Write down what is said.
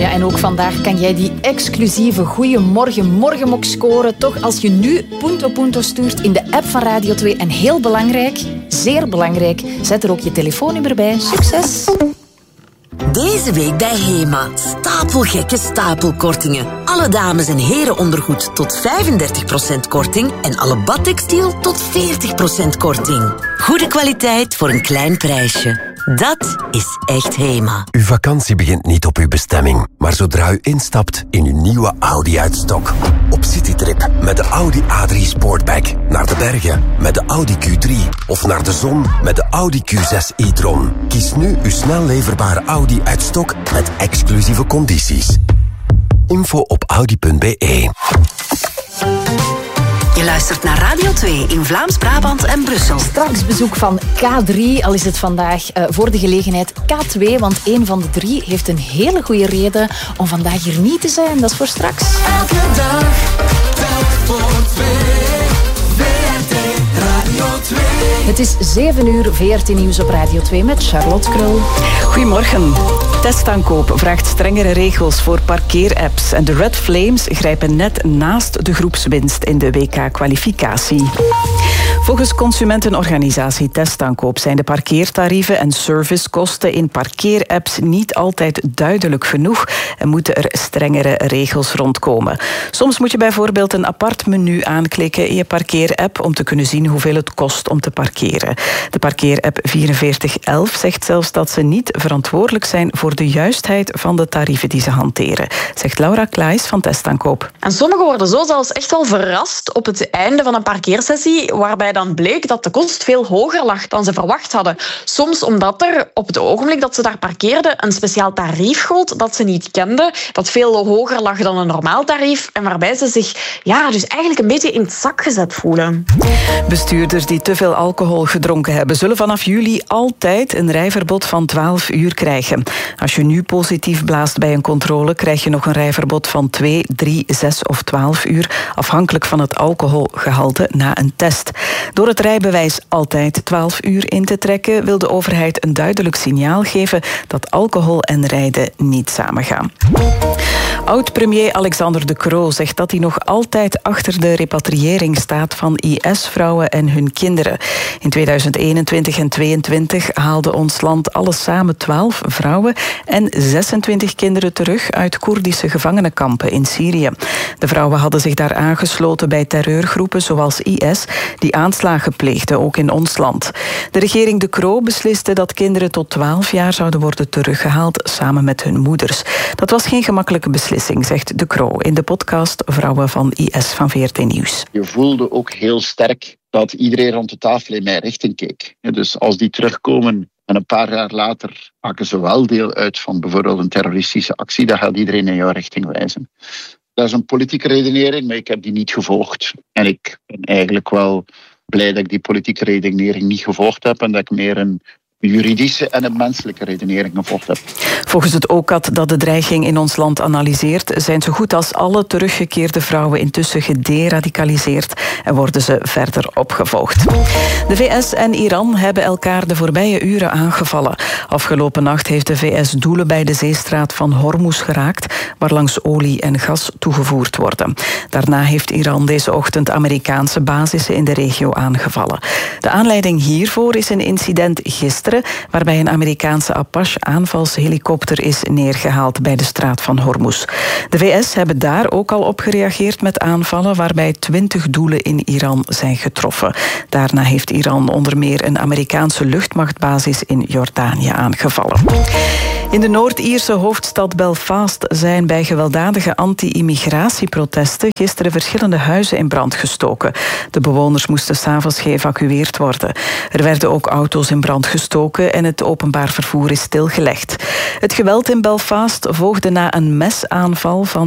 Ja, en ook vandaag kan jij die exclusieve Goeiemorgen morgenmok scoren. Toch, als je nu Punto Punto stuurt in de app van Radio 2. En heel belangrijk, zeer belangrijk, zet er ook je telefoonnummer bij. Succes! Deze week bij HEMA. Stapelgekke stapelkortingen. Alle dames- en herenondergoed tot 35% korting en alle badtextiel tot 40% korting. Goede kwaliteit voor een klein prijsje. Dat is echt HEMA. Uw vakantie begint niet op uw bestemming, maar zodra u instapt in uw nieuwe Audi uit stok. Op citytrip met de Audi A3 Sportback. Naar de bergen met de Audi Q3. Of naar de zon met de Audi Q6 e-tron. Kies nu uw snel leverbare Audi uit stok met exclusieve condities. Info op audi.be. Je luistert naar Radio 2 in Vlaams-Brabant en Brussel. Straks bezoek van K3, al is het vandaag voor de gelegenheid K2, want een van de drie heeft een hele goede reden om vandaag hier niet te zijn. Dat is voor straks. Elke dag, telk voor twee. VRT Radio 2. Het is 7:00, VRT Nieuws op Radio 2 met Charlotte Krul. Goedemorgen. Testaankoop vraagt strengere regels voor parkeerapps. En de Red Flames grijpen net naast de groepswinst in de WK-kwalificatie. Volgens consumentenorganisatie Testaankoop zijn de parkeertarieven en servicekosten in parkeerapps niet altijd duidelijk genoeg en moeten er strengere regels rondkomen. Soms moet je bijvoorbeeld een apart menu aanklikken in je parkeerapp om te kunnen zien hoeveel het kost om te parkeren. De parkeerapp 4411 zegt zelfs dat ze niet verantwoordelijk zijn voor de juistheid van de tarieven die ze hanteren, zegt Laura Klaes van Testaankoop. En sommigen worden zo zelfs echt wel verrast op het einde van een parkeersessie, waarbij dan bleek dat de kost veel hoger lag dan ze verwacht hadden. Soms omdat er op het ogenblik dat ze daar parkeerden een speciaal tarief gold dat ze niet kenden, dat veel hoger lag dan een normaal tarief en waarbij ze zich dus eigenlijk een beetje in het zak gezet voelen. Bestuurders die te veel alcohol gedronken hebben, zullen vanaf juli altijd een rijverbod van 12 uur krijgen. Als je nu positief blaast bij een controle, krijg je nog een rijverbod van 2, 3, 6 of 12 uur, afhankelijk van het alcoholgehalte na een test. Door het rijbewijs altijd 12 uur in te trekken, wil de overheid een duidelijk signaal geven dat alcohol en rijden niet samengaan. Oud-premier Alexander De Croo zegt dat hij nog altijd achter de repatriëring staat van IS-vrouwen en hun kinderen. In 2021 en 2022 haalde ons land alles samen 12 vrouwen en 26 kinderen terug uit Koerdische gevangenenkampen in Syrië. De vrouwen hadden zich daar aangesloten bij terreurgroepen zoals IS, die aanslagen pleegden, ook in ons land. De regering De Croo besliste dat kinderen tot 12 jaar zouden worden teruggehaald samen met hun moeders. Dat was geen gemakkelijke beslissing, zegt De Croo in de podcast Vrouwen van IS van VRT Nieuws. Je voelde ook heel sterk dat iedereen rond de tafel in mijn richting keek. Dus als die terugkomen en een paar jaar later maken ze wel deel uit van bijvoorbeeld een terroristische actie, dan gaat iedereen in jouw richting wijzen. Dat is een politieke redenering, maar ik heb die niet gevolgd. En ik ben eigenlijk wel blij dat ik die politieke redenering niet gevolgd heb en dat ik meer een juridische en een menselijke redenering gevolgd heb. Volgens het OCAD dat de dreiging in ons land analyseert, zijn zo goed als alle teruggekeerde vrouwen intussen gederadicaliseerd en worden ze verder opgevolgd. De VS en Iran hebben elkaar de voorbije uren aangevallen. Afgelopen nacht heeft de VS doelen bij de zeestraat van Hormuz geraakt, waarlangs olie en gas toegevoerd worden. Daarna heeft Iran deze ochtend Amerikaanse basissen in de regio aangevallen. De aanleiding hiervoor is een incident gisteren, waarbij een Amerikaanse Apache-aanvalshelikopter is neergehaald bij de straat van Hormuz. De VS hebben daar ook al op gereageerd met aanvallen, waarbij 20 doelen in Iran zijn getroffen. Daarna heeft Iran onder meer een Amerikaanse luchtmachtbasis in Jordanië aangevallen. In de Noord-Ierse hoofdstad Belfast zijn bij gewelddadige anti-immigratieprotesten gisteren verschillende huizen in brand gestoken. De bewoners moesten 's avonds geëvacueerd worden. Er werden ook auto's in brand gestoken en het openbaar vervoer is stilgelegd. Het geweld in Belfast volgde na een mesaanval van